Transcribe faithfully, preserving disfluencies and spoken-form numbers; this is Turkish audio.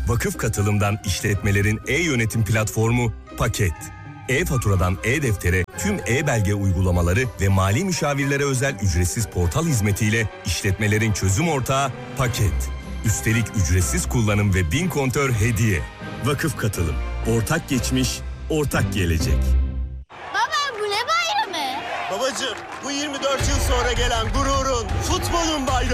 Vakıf Katılım'dan işletmelerin e-yönetim platformu Paket. E-faturadan e-deftere tüm e-belge uygulamaları ve mali müşavirlere özel ücretsiz portal hizmetiyle işletmelerin çözüm ortağı Paket. Üstelik ücretsiz kullanım ve bin kontör hediye. Vakıf Katılım. Ortak geçmiş, ortak gelecek. Baba bu ne bayramı? Babacığım bu yirmi dört yıl sonra gelen gururun, futbolun bayramı.